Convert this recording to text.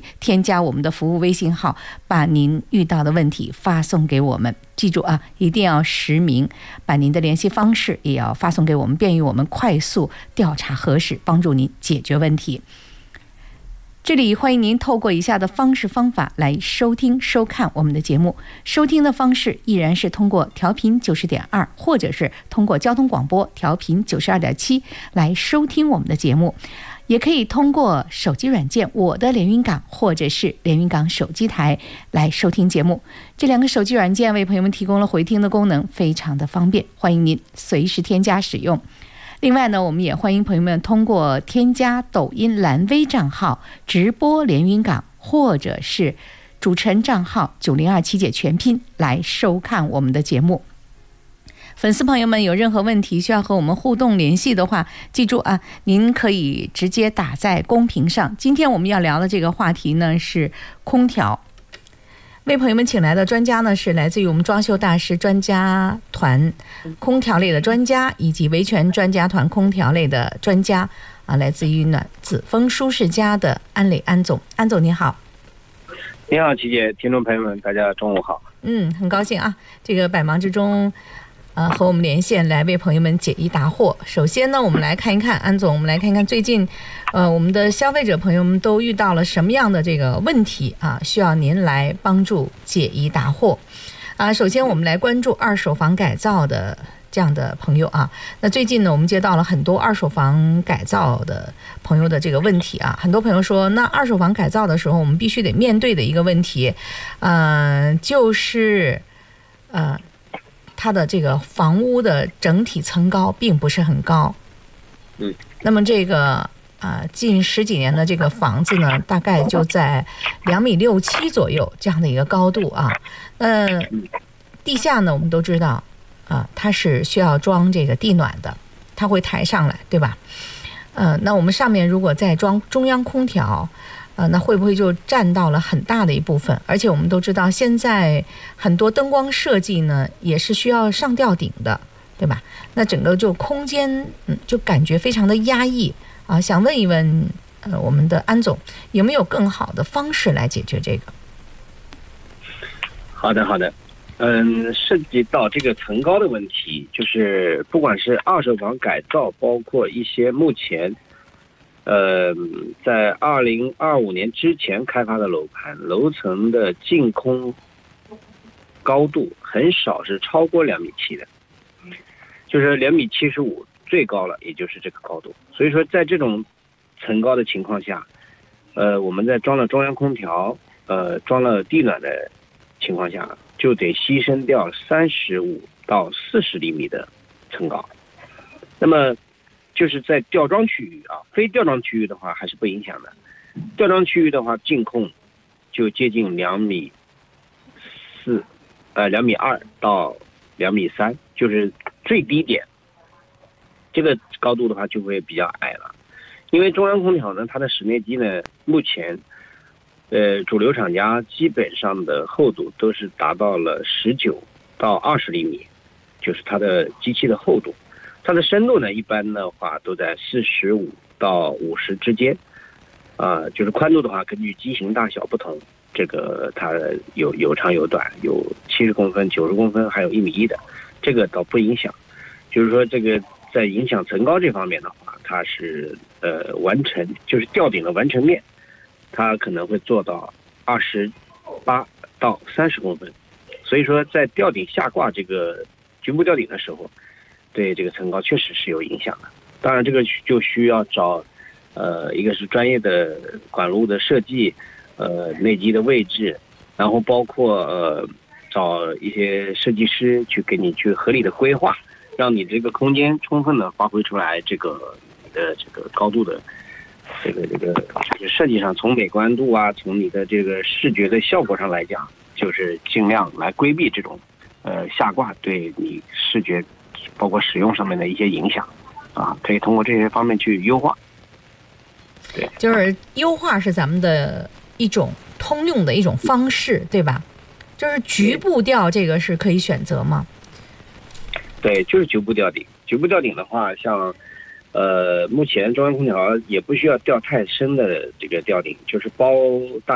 添加我们的服务微信号，把您遇到的问题发送给我们。记住啊，一定要实名，把您的联系方式也要发送给我们，便于我们快速调查核实，帮助您解决问题。这里欢迎您透过以下的方式方法来收听收看我们的节目。收听的方式依然是通过调频90.2，或者是通过交通广播调频92.7来收听我们的节目，也可以通过手机软件我的连云港或者是连云港手机台来收听节目。这两个手机软件为朋友们提供了回听的功能，非常的方便，欢迎您随时添加使用。另外呢，我们也欢迎朋友们通过添加抖音蓝 V 账号直播连云港，或者是主持人账号9027姐全拼来收看我们的节目。粉丝朋友们有任何问题需要和我们互动联系的话，记住啊，您可以直接打在公屏上。今天我们要聊的这个话题呢是空调。为朋友们请来的专家呢是来自于我们装修大师专家团空调类的专家，以及维权专家团空调类的专家啊，来自于暖子风舒适家的安磊安总。安总您好。 你好，琪姐，听众朋友们，大家中午好。 很高兴啊，这个百忙之中和我们连线来为朋友们解疑答惑。首先呢，我们来看一看安总，我们来看一看最近我们的消费者朋友们都遇到了什么样的这个问题啊，需要您来帮助解疑答惑啊。首先我们来关注二手房改造的这样的朋友啊。那最近呢，我们接到了很多二手房改造的朋友的这个问题啊。很多朋友说，那二手房改造的时候，我们必须得面对的一个问题，就是它的这个房屋的整体层高并不是很高。那么这个近10几年的这个房子呢，大概就在2.67米左右这样的一个高度啊。地下呢，我们都知道它是需要装这个地暖的，它会抬上来，对吧？那我们上面如果再装中央空调，那会不会就占到了很大的一部分？而且我们都知道，现在很多灯光设计呢，也是需要上吊顶的，对吧？那整个就空间，就感觉非常的压抑啊。想问一问，我们的安总，有没有更好的方式来解决这个？ 好的。涉及到这个层高的问题，就是不管是二手房改造，包括一些目前在2025年之前开发的楼盘，楼层的净空高度很少是超过2.7米的，就是2.75米最高了，也就是这个高度。所以说，在这种层高的情况下，我们在装了中央空调，装了地暖的情况下，就得牺牲掉35到40厘米的层高。那么就是在吊装区域啊，非吊装区域的话还是不影响的。吊装区域的话，净空就接近2.4米，2.2米到2.3米，就是最低点。这个高度的话就会比较矮了，因为中央空调呢，它的室内机呢，目前主流厂家基本上的厚度都是达到了19到20厘米，就是它的机器的厚度。它的深度呢，一般的话都在45到50之间，就是宽度的话，根据机型大小不同，这个它有长有短，有70公分、90公分，还有1.1米的，这个倒不影响。就是说，这个在影响层高这方面的话，它是完成就是吊顶的完成面，它可能会做到28到30公分。所以说，在吊顶下挂这个局部吊顶的时候，对这个层高确实是有影响的。当然，这个就需要找一个是专业的管路的设计，内机的位置，然后包括找一些设计师去给你去合理的规划，让你这个空间充分的发挥出来这个这个高度的这个就是设计上，从美观度啊，从你的这个视觉的效果上来讲，就是尽量来规避这种下挂对你视觉包括使用上面的一些影响啊，可以通过这些方面去优化。对， 就是优化是咱们的一种通用的一种方式，对吧？就是局部吊这个是可以选择吗？ 对，就是局部吊顶。局部吊顶的话，像目前中央空调也不需要吊太深的这个吊顶，就是包大